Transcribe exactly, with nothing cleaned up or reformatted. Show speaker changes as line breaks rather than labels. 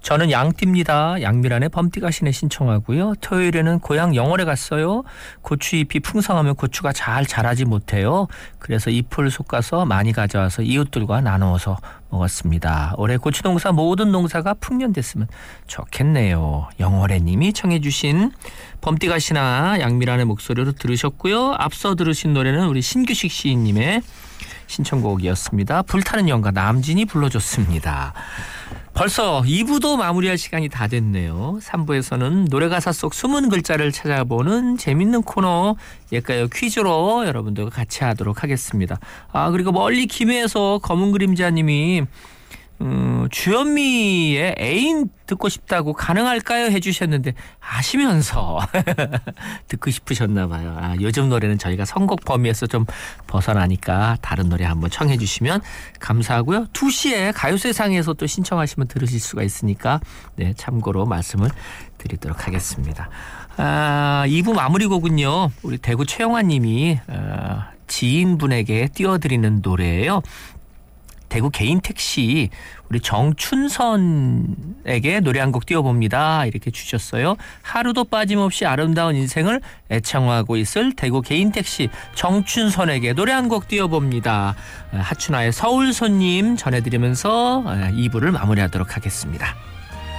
저는 양띠입니다. 양미란의 범띠가시네 신청하고요. 토요일에는 고향 영월에 갔어요. 고추잎이 풍성하면 고추가 잘 자라지 못해요. 그래서 잎을 솎아서 많이 가져와서 이웃들과 나누어서 먹었습니다. 올해 고추 농사 모든 농사가 풍년됐으면 좋겠네요. 영월의 님이 청해 주신 범띠가시나 양미란의 목소리로 들으셨고요. 앞서 들으신 노래는 우리 신규식 시인님의 신청곡이었습니다. 불타는 연가 남진이 불러줬습니다. 벌써 이 부도 마무리할 시간이 다 됐네요. 삼 부에서는 노래가사 속 숨은 글자를 찾아보는 재밌는 코너 옛가요 퀴즈로 여러분들과 같이 하도록 하겠습니다. 아 그리고 멀리 김해에서 검은 그림자님이 음, 주현미의 애인 듣고 싶다고 가능할까요? 해주셨는데 아시면서 듣고 싶으셨나 봐요. 아, 요즘 노래는 저희가 선곡 범위에서 좀 벗어나니까 다른 노래 한번 청해 주시면 감사하고요. 두 시에 가요세상에서 또 신청하시면 들으실 수가 있으니까 네, 참고로 말씀을 드리도록 하겠습니다. 아, 이 부 마무리 곡은요. 우리 대구 최영환 님이 어, 지인분에게 띄워드리는 노래예요. 대구 개인 택시 우리 정춘선에게 노래 한 곡 띄워봅니다. 이렇게 주셨어요. 하루도 빠짐없이 아름다운 인생을 애청하고 있을 대구 개인 택시 정춘선에게 노래 한 곡 띄워봅니다. 하춘아의 서울 손님 전해드리면서 이 부를 마무리하도록 하겠습니다.